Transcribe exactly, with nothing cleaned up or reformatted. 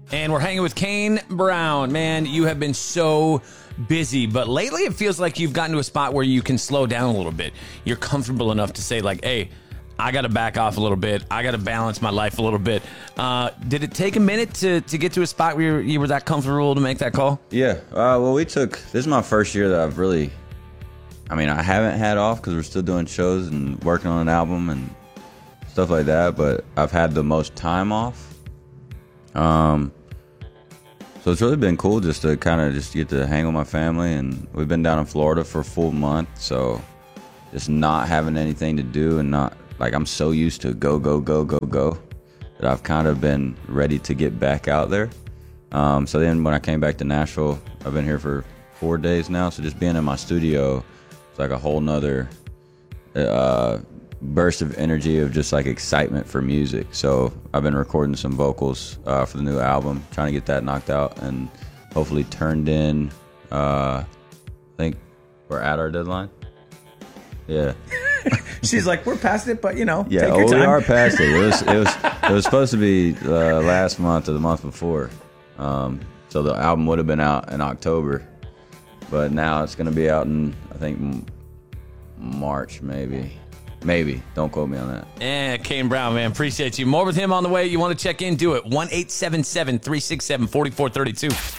And we're hanging with Kane Brown. Man, you have been so busy, but lately it feels like you've gotten to a spot where you can slow down a little bit. You're comfortable enough to say, like, hey, I got to back off a little bit. I got to balance my life a little bit. Uh, did it take a minute to, to get to a spot where you were, you were that comfortable to make that call? Yeah. Uh, well, we took, this is my first year that I've really, I mean, I haven't had off because we're still doing shows and working on an album and stuff like that, but I've had the most time off. Um, so it's really been cool just to kind of just get to hang with my family, and we've been down in Florida for a full month, so just not having anything to do and not, like, I'm so used to go, go, go, go, go that I've kind of been ready to get back out there. Um, so then when I came back to Nashville, I've been here for four days now, so just being in my studio, it's like a whole nother uh, burst of energy of just like excitement for music. So I've been recording some vocals uh, for the new album, trying to get that knocked out and hopefully turned in. Uh, I think we're at our deadline. Yeah. She's like, we're past it, but you know, yeah, take oh, your time. we are past it. It was it was it was supposed to be uh, last month or the month before. Um, so the album would have been out in October, but now it's going to be out in, I think, m- March maybe. Maybe. Don't quote me on that. Yeah, Kane Brown, man. Appreciate you. More with him on the way. You want to check in? Do it. one eight seven seven, three six seven, four four three two.